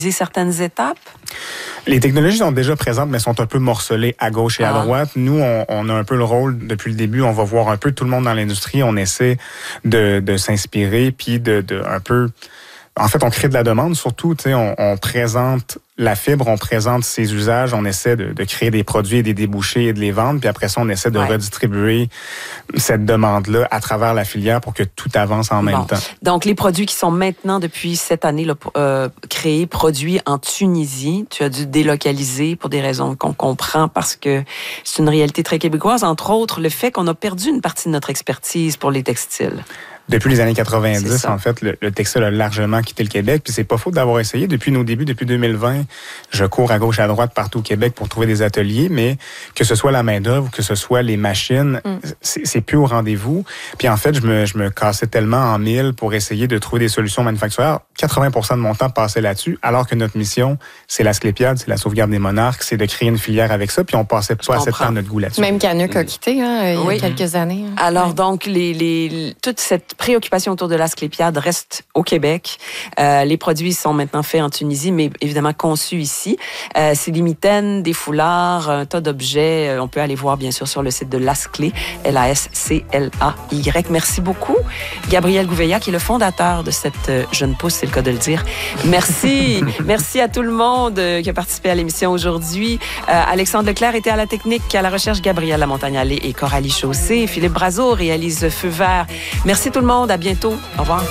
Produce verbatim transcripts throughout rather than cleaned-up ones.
certaines étapes? Les technologies sont déjà présentes, mais sont un peu morcelées à gauche et ah. à droite. Nous, on, on a un peu le rôle, depuis le début, on va voir un peu tout le monde dans l'industrie, on essaie de, de s'inspirer, puis de, de un peu... En fait, on crée de la demande, surtout, tu sais, on, on présente la fibre, on présente ses usages, on essaie de, de créer des produits et des débouchés et de les vendre, puis après ça, on essaie de ouais. redistribuer cette demande-là à travers la filière pour que tout avance en même bon. temps. Donc, les produits qui sont maintenant, depuis cette année, là, euh, créés, produits en Tunisie, tu as dû délocaliser pour des raisons qu'on comprend parce que c'est une réalité très québécoise, entre autres, le fait qu'on a perdu une partie de notre expertise pour les textiles. Depuis les années quatre-vingt-dix, en fait, le, le textile a largement quitté le Québec. Puis c'est pas faute d'avoir essayé. Depuis nos débuts, depuis deux mille vingt, je cours à gauche et à droite partout au Québec pour trouver des ateliers. Mais que ce soit la main-d'œuvre, que ce soit les machines, mm. c'est, c'est plus au rendez-vous. Puis en fait, je me, je me cassais tellement en mille pour essayer de trouver des solutions manufacturières. quatre-vingts pour cent de mon temps passait là-dessus, alors que notre mission, c'est l'Asclépiade, c'est la sauvegarde des monarques, c'est de créer une filière avec ça. Puis on passait pas assez de temps notre goût là-dessus. Même Canuck a quitté, hein, il y a oui. quelques années. Hein. Alors oui. donc, les, les, toute cette préoccupation autour de l'Asclépiade reste au Québec. Euh, les produits sont maintenant faits en Tunisie, mais évidemment conçus ici. Euh, c'est des mitaines, des foulards, un tas d'objets. Euh, on peut aller voir, bien sûr, sur le site de l'Asclé, L A S C L A Y. Merci beaucoup, Gabriel Gouveia, qui est le fondateur de cette euh, jeune pousse, c'est le cas de le dire. Merci. Merci à tout le monde euh, qui a participé à l'émission aujourd'hui. Euh, Alexandre Leclerc était à la technique, à la recherche, Gabriel Lamontagne-Allé et Coralie Chaussé. Philippe Brazeau réalise Feu vert. Merci tout le monde. À bientôt. Au revoir.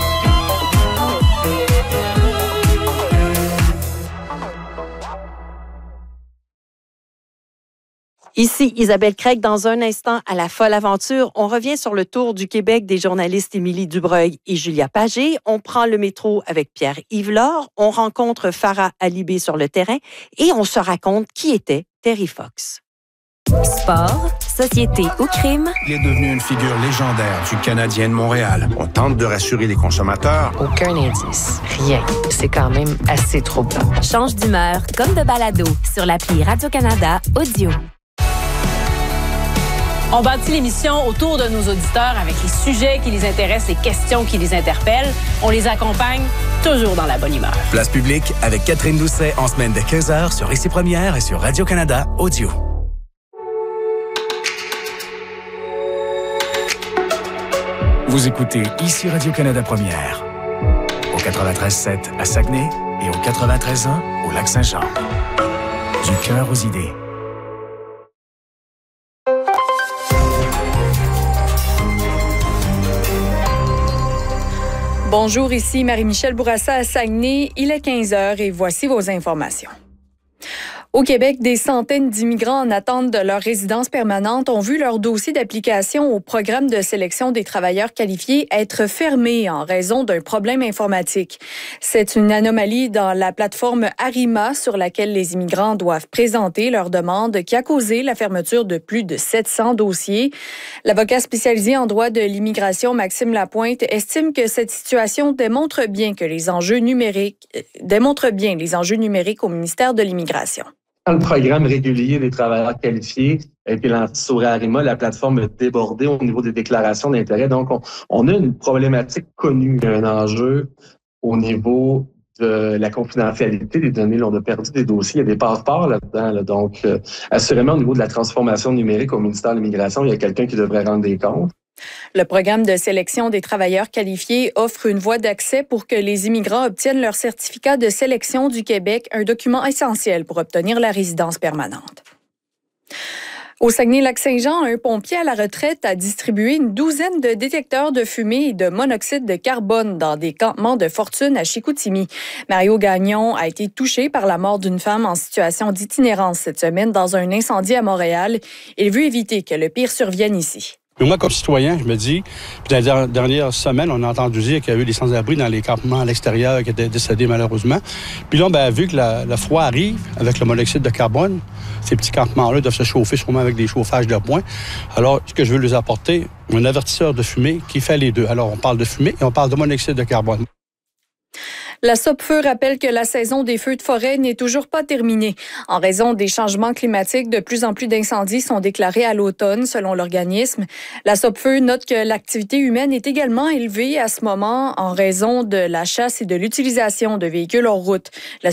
Ici Isabelle Craig. Dans un instant, à la folle aventure, on revient sur le tour du Québec des journalistes Émilie Dubreuil et Julia Pagé. On prend le métro avec Pierre-Yves Laure. On rencontre Farah Alibé sur le terrain et on se raconte qui était Terry Fox. Sport, société ou crime. Il est devenu une figure légendaire du Canadien de Montréal. On tente de rassurer les consommateurs. Aucun indice, rien. C'est quand même assez troublant. Change d'humeur comme de balado sur l'appli Radio-Canada Audio. On bâtit l'émission autour de nos auditeurs avec les sujets qui les intéressent, les questions qui les interpellent. On les accompagne toujours dans la bonne humeur. Place publique avec Catherine Doucet en semaine dès quinze heures sur Ici Première et sur Radio-Canada Audio. Vous écoutez Ici Radio-Canada Première, au quatre-vingt-treize sept à Saguenay et au quatre-vingt-treize un au Lac-Saint-Jean. Du cœur aux idées. Bonjour, ici Marie-Michel Bourassa à Saguenay. Il est quinze heures et voici vos informations. Au Québec, des centaines d'immigrants en attente de leur résidence permanente ont vu leur dossier d'application au programme de sélection des travailleurs qualifiés être fermé en raison d'un problème informatique. C'est une anomalie dans la plateforme Arima sur laquelle les immigrants doivent présenter leur demande qui a causé la fermeture de plus de sept cents dossiers. L'avocat spécialisé en droit de l'immigration, Maxime Lapointe, estime que cette situation démontre bien que les enjeux numériques démontre bien les enjeux numériques au ministère de l'Immigration. Dans le programme régulier des travailleurs qualifiés et puis sur Arima, la plateforme est débordée au niveau des déclarations d'intérêt. Donc, on, on a une problématique connue, un enjeu au niveau de la confidentialité des données. Là, on a perdu des dossiers, il y a des passeports là-dedans. Là. Donc, euh, assurément, au niveau de la transformation numérique au ministère de l'Immigration, il y a quelqu'un qui devrait rendre des comptes. Le programme de sélection des travailleurs qualifiés offre une voie d'accès pour que les immigrants obtiennent leur certificat de sélection du Québec, un document essentiel pour obtenir la résidence permanente. Au Saguenay-Lac-Saint-Jean, un pompier à la retraite a distribué une douzaine de détecteurs de fumée et de monoxyde de carbone dans des campements de fortune à Chicoutimi. Mario Gagnon a été touché par la mort d'une femme en situation d'itinérance cette semaine dans un incendie à Montréal. Il veut éviter que le pire survienne ici. Mais moi, comme citoyen, je me dis, puis dans les dernières semaines, on a entendu dire qu'il y a eu des sans-abri dans les campements à l'extérieur qui étaient décédés malheureusement. Puis là, ben, vu que la, le froid arrive avec le monoxyde de carbone, ces petits campements-là doivent se chauffer sûrement avec des chauffages de poing. Alors, ce que je veux leur apporter, un avertisseur de fumée qui fait les deux. Alors, on parle de fumée et on parle de monoxyde de carbone. La Sopfeu rappelle que la saison des feux de forêt n'est toujours pas terminée. En raison des changements climatiques, de plus en plus d'incendies sont déclarés à l'automne, selon l'organisme. La Sopfeu note que l'activité humaine est également élevée à ce moment en raison de la chasse et de l'utilisation de véhicules hors route. La